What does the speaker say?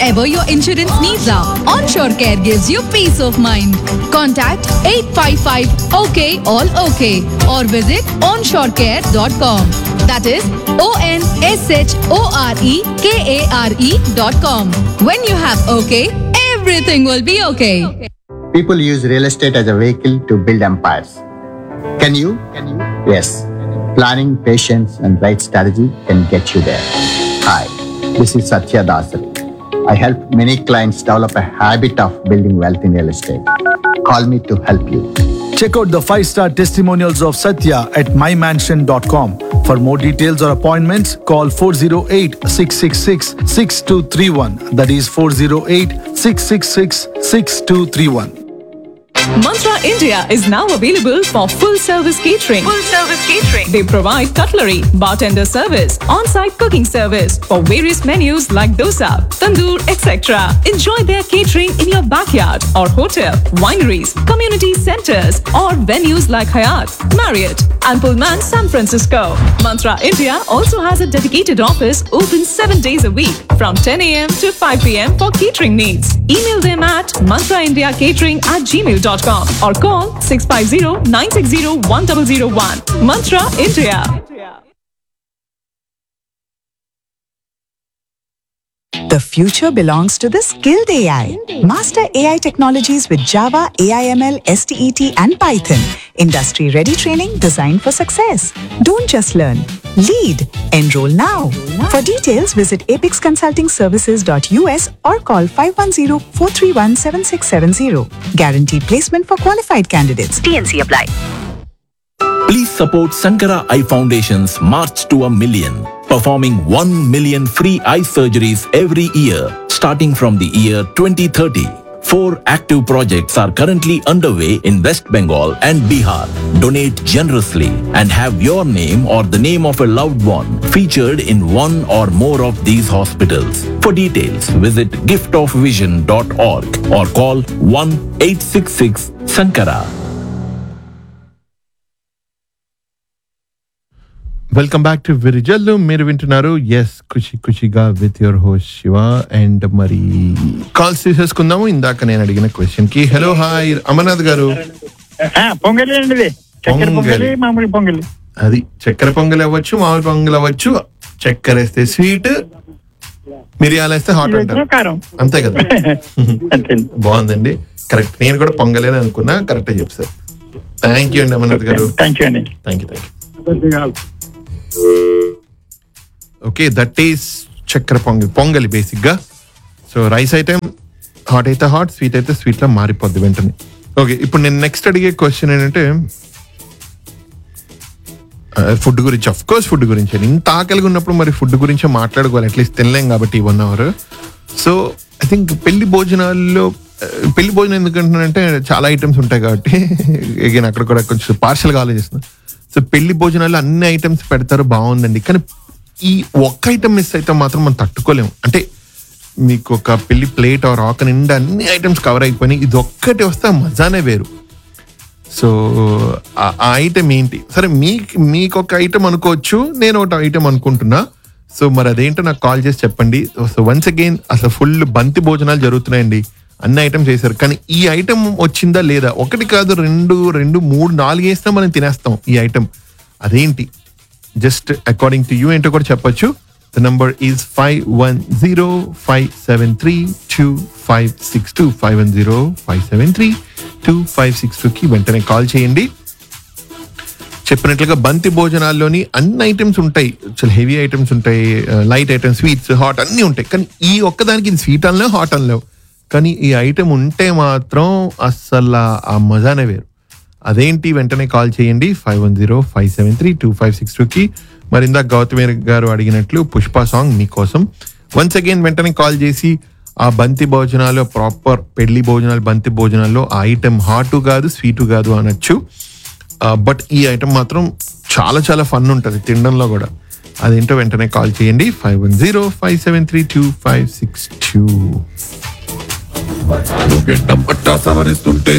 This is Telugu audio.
whatever your insurance needs are. Onshore Care gives you peace of mind. Contact 855-OK all OK or visit onshorecare.com. That is onshorекare.com. When you have OK, everything will be okay. People use real estate as a vehicle to build empires. Can you? Yes. Planning, patience, and right strategy can get you there. Hi, this is Satya Dasari. I help many clients develop a habit of building wealth in real estate. Call me to help you. Check out the 5-star testimonials of Satya at mymansion.com. For more details or appointments, call 408-666-6231. That is 408-666-6231. Mantra India is now available for full service catering. They provide cutlery, bartender service, on-site cooking service for various menus like dosa, tandoor, etc. Enjoy their catering in your backyard or hotel, wineries, community centers or venues like Hyatt, Marriott and Pullman San Francisco. Mantra India also has a dedicated office open 7 days a week from 10 a.m. to 5 p.m. for catering needs. Email them at mantraindiacatering@gmail.com or call 650-960-1001. Mantra India. The future belongs to the skilled AI. Master AI technologies with Java, AIML, STET and Python. Industry-ready training designed for success. Don't just learn. Lead. Enroll now. For details, visit apexconsultingservices.us or call 510-431-7670. Guaranteed placement for qualified candidates. TNC apply. Please support Sankara Eye Foundation's March to a Million, performing 1 million free eye surgeries every year, starting from the year 2030. 4 active projects are currently underway in West Bengal and Bihar. Donate generously and have your name or the name of a loved one featured in one or more of these hospitals. For details, visit giftofvision.org or call 1-866-SANKARA. Welcome back to Virijallu. మీరు వింటున్నారు yes Kushi ఖుషిగా with your host Shiva. And మరి కాల్స్ తీసేసుకుందాము. ఇందాక నేను అడిగిన క్వశ్చన్ కి. హలో, హాయ్ అమర్నాథ్ గారు. పొంగలి అండి, మామూలు పొంగలి. అది చక్కెర పొంగల్ అవ్వచ్చు, మామూలు పొంగల్ అవ్వచ్చు. చక్కెర వేస్తే స్వీట్, మిరియాలు వేస్తే హాట్ అంటారు, అంతే కదా. బాగుందండి, కరెక్ట్. నేను కూడా పొంగలేని అనుకున్నా, కరెక్ట్ చెప్తారు. థ్యాంక్ యూ అండి అమర్నాథ్ గారు. థ్యాంక్ యూ అండి. Thank you. Okay, that is చక్కెర పొంగలి బేసిక్ గా. సో రైస్ ఐటమ్ హాట్ అయితే హాట్, స్వీట్ అయితే స్వీట్ లా మారిపోద్ది వెంటనే. ఓకే, ఇప్పుడు నేను నెక్స్ట్ అడిగే క్వశ్చన్ ఏంటంటే ఫుడ్ గురించి. అఫ్ కోర్స్ ఫుడ్ గురించి. ఇంత ఆకలిగా ఉన్నప్పుడు మరి ఫుడ్ గురించే మాట్లాడుకోవాలి, అట్లీస్ట్ తినలేం కాబట్టి ఈ 1 hour. సో ఐ థింక్ పెళ్లి భోజనం ఎందుకంటున్నానంటే చాలా ఐటమ్స్ ఉంటాయి కాబట్టి అగైన్ అక్కడ కూడా కొంచెం పార్షల్గా ఆలోచిస్తున్నాను. సో పెళ్లి భోజనాల్లో అన్ని ఐటమ్స్ పెడతారు, బాగుందండి. కానీ ఈ ఒక్క ఐటమ్ మిస్ అయితే మాత్రం మనం తట్టుకోలేము. అంటే మీకు ఒక పెళ్లి ప్లేట్ ఆర్ ఆక నిండా అన్ని ఐటమ్స్ కవర్ అయిపోయినాయి, ఇది ఒక్కటి వస్తే మజానే వేరు. సో ఆ ఐటమ్ ఏంటి? సరే, మీకు ఒక ఐటమ్ అనుకోవచ్చు, నేను ఒక ఐటమ్ అనుకుంటున్నా. సో మరి అదేంటో నాకు కాల్ చేసి చెప్పండి. సో వన్స్ అగైన్ అసలు ఫుల్ బంతి భోజనాలు జరుగుతున్నాయండి, అన్ని ఐటమ్స్ చేశారు. కానీ ఈ ఐటమ్ వచ్చిందా లేదా? ఒకటి కాదు, 2, 3, 4 వేసినా మనం తినేస్తాం ఈ ఐటమ్. అదేంటి? జస్ట్ అకార్డింగ్ టు యూ ఏంటో కూడా చెప్పొచ్చు. The number is 510-573-2562. 510-573-2562కి వెంటనే కాల్ చేయండి. చెప్పినట్లుగా బంతి భోజనాల్లోని అన్ని ఐటమ్స్ ఉంటాయి, చాలా హెవీ ఐటమ్స్ ఉంటాయి, లైట్ ఐటమ్స్, స్వీట్స్, హాట్ అన్నీ ఉంటాయి. కానీ ఈ ఒక్కదానికి ఇది స్వీట్ అనలేవు, హాట్ అనలేవు. కానీ ఈ ఐటమ్ ఉంటే మాత్రం అస్సలు ఆ మజానే వేరు. అదేంటి? వెంటనే కాల్ చేయండి 510-573-2562కి. మరి ఇందాక గౌతమి గారు అడిగినట్లు పుష్ప సాంగ్ మీకోసం. వన్స్ అగైన్ వెంటనే కాల్ చేసి ఆ బంతి భోజనాలు, ప్రాపర్ పెళ్లి భోజనాలు, బంతి భోజనాల్లో ఆ ఐటమ్ హాటు కాదు, స్వీటు కాదు అనొచ్చు. బట్ ఈ ఐటమ్ మాత్రం చాలా చాలా ఫన్ ఉంటుంది తినడంలో కూడా. అదేంటో వెంటనే కాల్ చేయండి 510-573-2562. సవరిస్తుంటే